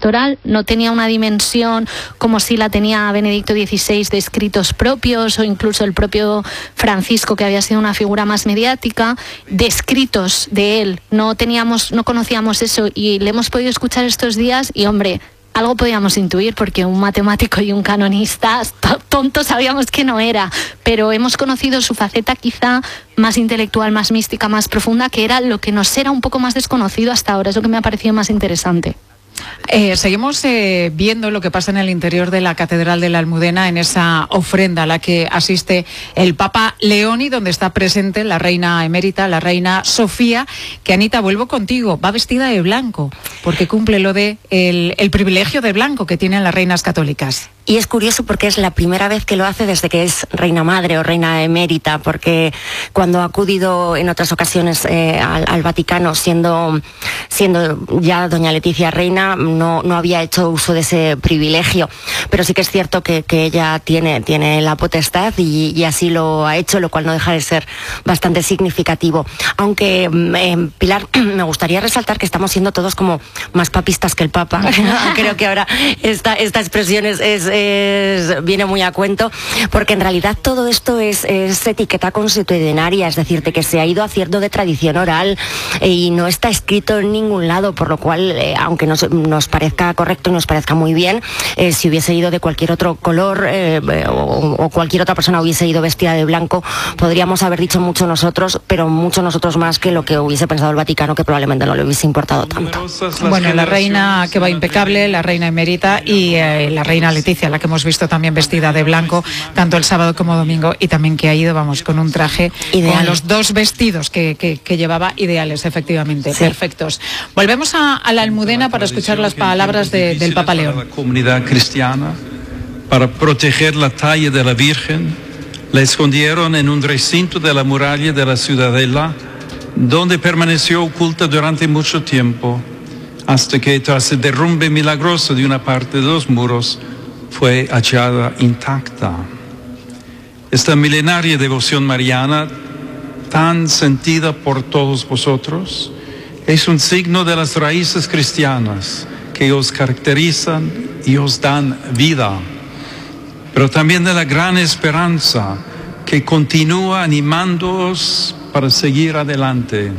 pastoral, no tenía una dimensión como si la tenía Benedicto XVI de escritos propios, o incluso el propio Francisco, que había sido una figura más mediática, de escritos de él. No conocíamos eso, y le hemos podido escuchar estos días y, hombre, algo podíamos intuir, porque un matemático y un canonista tonto sabíamos que no era, pero hemos conocido su faceta quizá más intelectual, más mística, más profunda, que era lo que nos era un poco más desconocido hasta ahora. Es lo que me ha parecido más interesante. Seguimos viendo lo que pasa en el interior de la Catedral de la Almudena, en esa ofrenda a la que asiste el Papa Leoni, donde está presente la reina emérita, la reina Sofía, que, Anita, vuelvo contigo, va vestida de blanco, porque cumple lo de el privilegio de blanco que tienen las reinas católicas. Y es curioso porque es la primera vez que lo hace desde que es reina madre o reina emérita, porque cuando ha acudido en otras ocasiones al Vaticano, siendo ya doña Leticia reina, no había hecho uso de ese privilegio. Pero sí que es cierto que ella tiene la potestad y así lo ha hecho, lo cual no deja de ser bastante significativo. Aunque, Pilar, me gustaría resaltar que estamos siendo todos como más papistas que el Papa. Creo que ahora esta expresión viene muy a cuento, porque en realidad todo esto es etiqueta consuetudinaria, es decir, de que se ha ido haciendo de tradición oral y no está escrito en ningún lado, por lo cual, aunque nos parezca correcto y nos parezca muy bien, si hubiese ido de cualquier otro color o cualquier otra persona hubiese ido vestida de blanco, podríamos haber dicho mucho nosotros, pero mucho nosotros más que lo que hubiese pensado el Vaticano, que probablemente no le hubiese importado tanto. Bueno, la reina que va impecable, la reina emérita, y la reina Leticia, la que hemos visto también vestida de blanco, tanto el sábado como domingo, y también que ha ido, con un traje ideal, con los dos vestidos que llevaba, ideales, efectivamente, sí, perfectos. Volvemos a la Almudena para escuchar las palabras del Papa León. La comunidad cristiana, para proteger la talla de la Virgen, la escondieron en un recinto de la muralla de la Ciudadela, donde permaneció oculta durante mucho tiempo, hasta que, tras el derrumbe milagroso de una parte de los muros, fue hallada intacta. Esta milenaria devoción mariana, tan sentida por todos vosotros, es un signo de las raíces cristianas que os caracterizan y os dan vida, pero también de la gran esperanza que continúa animándoos para seguir adelante.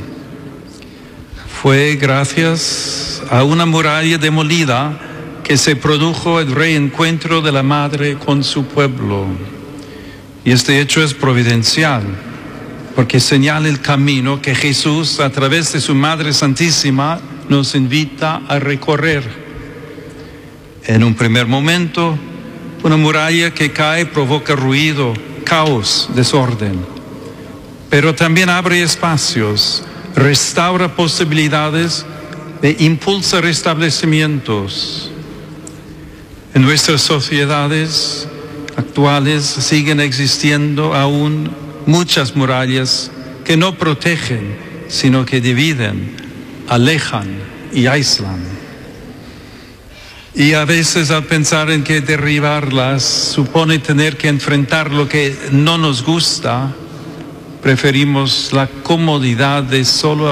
Fue gracias a una muralla demolida que se produjo el reencuentro de la Madre con su pueblo. Y este hecho es providencial, porque señala el camino que Jesús, a través de su Madre Santísima, nos invita a recorrer. En un primer momento, una muralla que cae provoca ruido, caos, desorden, pero también abre espacios, restaura posibilidades e impulsa restablecimientos. En nuestras sociedades actuales siguen existiendo aún muchas murallas que no protegen, sino que dividen, alejan y aíslan. Y a veces, al pensar en que derribarlas supone tener que enfrentar lo que no nos gusta, preferimos la comodidad de solo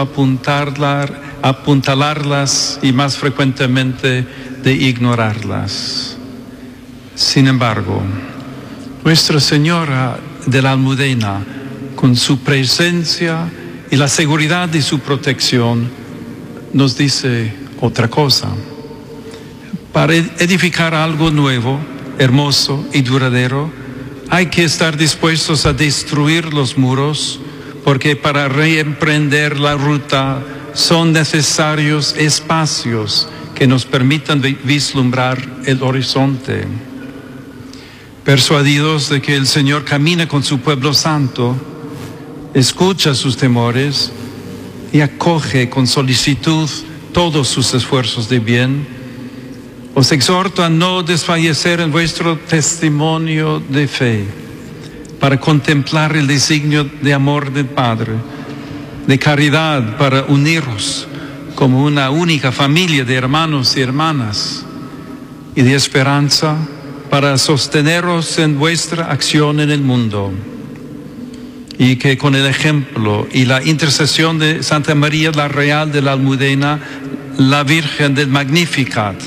apuntalarlas y, más frecuentemente, de ignorarlas. Sin embargo, Nuestra Señora de la Almudena, con su presencia y la seguridad de su protección, nos dice otra cosa. Para edificar algo nuevo, hermoso y duradero, hay que estar dispuestos a destruir los muros, porque para reemprender la ruta son necesarios espacios que nos permitan vislumbrar el horizonte. Persuadidos de que el Señor camina con su pueblo santo, escucha sus temores y acoge con solicitud todos sus esfuerzos de bien, os exhorto a no desfallecer en vuestro testimonio de fe, para contemplar el designio de amor del Padre, de caridad para uniros como una única familia de hermanos y hermanas, y de esperanza para sosteneros en vuestra acción en el mundo. Y que con el ejemplo y la intercesión de Santa María la Real de la Almudena, la Virgen del Magnificat,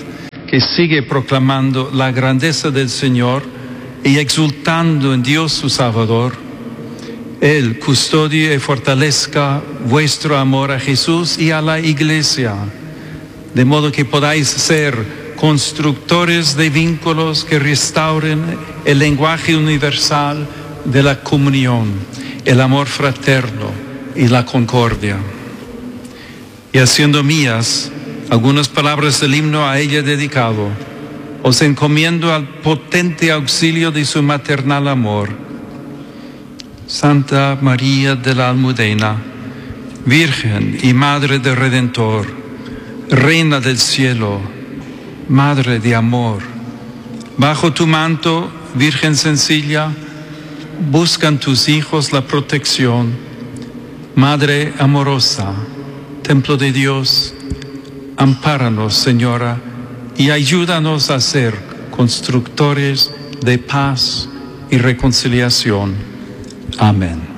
que sigue proclamando la grandeza del Señor y exultando en Dios su Salvador. Él custodie y fortalezca vuestro amor a Jesús y a la Iglesia, de modo que podáis ser constructores de vínculos que restauren el lenguaje universal de la comunión, el amor fraterno y la concordia. Y haciendo mías algunas palabras del himno a ella dedicado, os encomiendo al potente auxilio de su maternal amor. Santa María de la Almudena, Virgen y Madre del Redentor, Reina del cielo, Madre de amor, bajo tu manto, Virgen sencilla, buscan tus hijos la protección. Madre amorosa, templo de Dios, ampáranos, Señora, y ayúdanos a ser constructores de paz y reconciliación. Amén.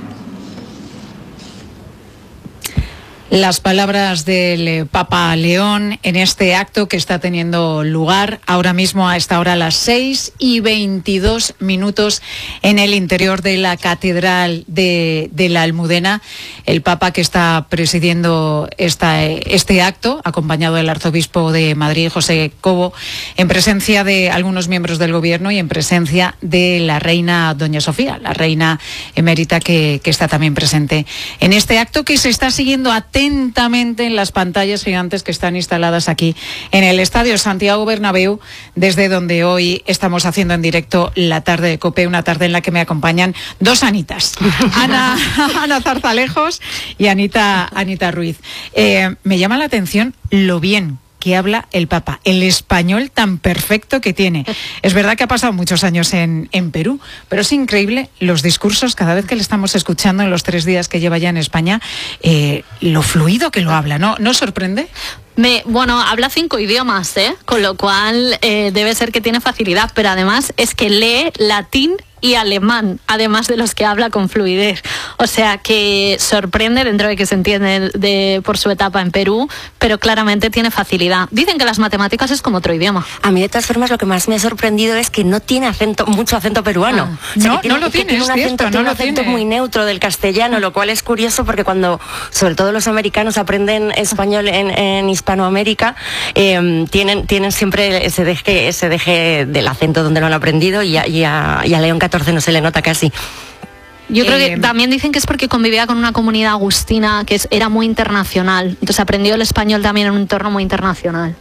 Las palabras del Papa León en este acto que está teniendo lugar ahora mismo a esta hora, a las 6:22 en el interior de la Catedral de la Almudena. El Papa que está presidiendo este acto, acompañado del Arzobispo de Madrid, José Cobo, en presencia de algunos miembros del Gobierno y en presencia de la Reina Doña Sofía, la Reina Emérita que está también presente en este acto, que se está siguiendo atentamente en las pantallas gigantes que están instaladas aquí en el Estadio Santiago Bernabéu, desde donde hoy estamos haciendo en directo la tarde de COPE, una tarde en la que me acompañan dos Anitas, Ana Zarzalejos y Anita Ruiz. Me llama la atención lo bien que habla el Papa, el español tan perfecto que tiene. Es verdad que ha pasado muchos años en Perú, pero es increíble los discursos, cada vez que le estamos escuchando en los 3 días que lleva ya en España, lo fluido que lo habla, ¿no? ¿No sorprende? Bueno, habla 5 idiomas, con lo cual debe ser que tiene facilidad, pero además es que lee latín y alemán, además de los que habla con fluidez. O sea que sorprende, dentro de que se entiende por su etapa en Perú, pero claramente tiene facilidad. Dicen que las matemáticas es como otro idioma. A mí, de todas formas, lo que más me ha sorprendido es que no tiene mucho acento peruano. O sea, no lo tiene, es cierto, tiene un acento muy neutro del castellano, lo cual es curioso porque cuando, sobre todo los americanos, aprenden español en Hispanoamérica, tienen siempre ese deje del acento donde lo han aprendido, y a León XIV no se le nota casi. Yo creo que también dicen que es porque convivía con una comunidad agustina que era muy internacional, entonces aprendió el español también en un entorno muy internacional.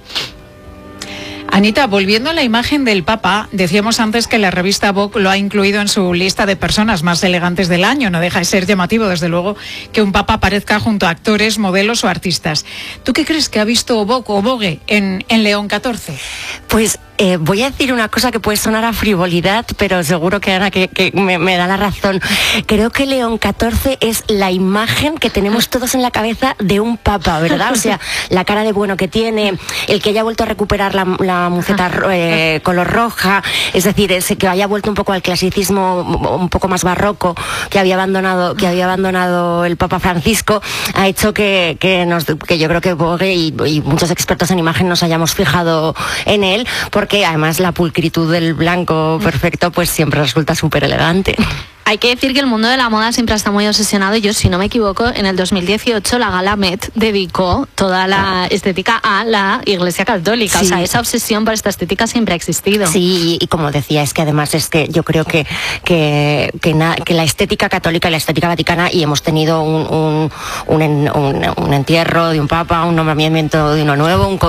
Anita, volviendo a la imagen del Papa, decíamos antes que la revista Vogue lo ha incluido en su lista de personas más elegantes del año. No deja de ser llamativo, desde luego, que un Papa aparezca junto a actores, modelos o artistas. ¿Tú qué crees que ha visto Vogue en León XIV? Pues voy a decir una cosa que puede sonar a frivolidad, pero seguro que Ana que me da la razón. Creo que León XIV es la imagen que tenemos todos en la cabeza de un papa, ¿verdad? O sea, la cara de bueno que tiene, el que haya vuelto a recuperar la muceta color roja, es decir, ese que haya vuelto un poco al clasicismo un poco más barroco que había abandonado el Papa Francisco, ha hecho que yo creo que Vogue y muchos expertos en imagen nos hayamos fijado en él, porque además la pulcritud del blanco perfecto pues siempre resulta súper elegante. Hay que decir que el mundo de la moda siempre está muy obsesionado. Yo, si no me equivoco, en el 2018 la Gala Met dedicó toda la estética a la Iglesia Católica. Sí. O sea, esa obsesión por esta estética siempre ha existido. Sí, y como decía, es que además es que yo creo que la estética católica y la estética vaticana, y hemos tenido un entierro de un papa, un nombramiento de uno nuevo, un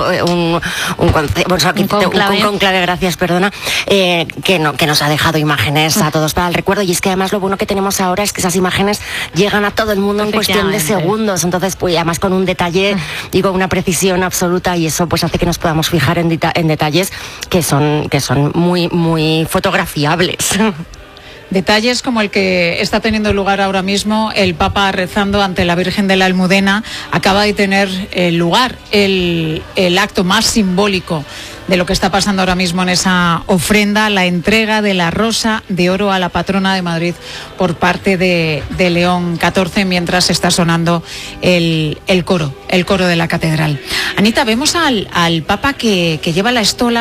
conclave, gracias, perdona, que nos ha dejado imágenes a todos para el recuerdo. Y es que además lo bueno que tenemos ahora es que esas imágenes llegan a todo el mundo en cuestión de segundos, entonces pues además con un detalle y con una precisión absoluta, y eso pues hace que nos podamos fijar en detalles que son muy, muy fotografiables. Detalles como el que está teniendo lugar ahora mismo, el Papa rezando ante la Virgen de la Almudena. Acaba de tener lugar el acto más simbólico de lo que está pasando ahora mismo en esa ofrenda, la entrega de la Rosa de Oro a la patrona de Madrid por parte de León XIV, mientras está sonando el coro de la catedral. Anita, vemos al Papa que lleva la estola